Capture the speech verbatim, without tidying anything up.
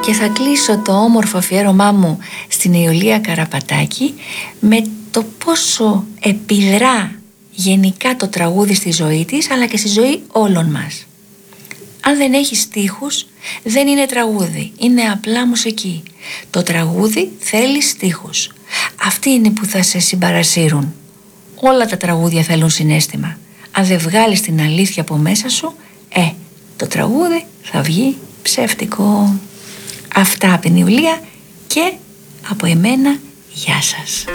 Και θα κλείσω το όμορφο αφιέρωμά μου στην Ιουλία Καραπατάκη με το πόσο επιδρά γενικά το τραγούδι στη ζωή της, αλλά και στη ζωή όλων μας. Αν δεν έχει στίχους, δεν είναι τραγούδι, είναι απλά μουσική. Το τραγούδι θέλει στίχους. Αυτοί είναι που θα σε συμπαρασύρουν. Όλα τα τραγούδια θέλουν συναίσθημα. Αν δεν βγάλεις την αλήθεια από μέσα σου, ε, το τραγούδι θα βγει ψεύτικο. Αυτά από την Ιουλία και από εμένα, γεια σας.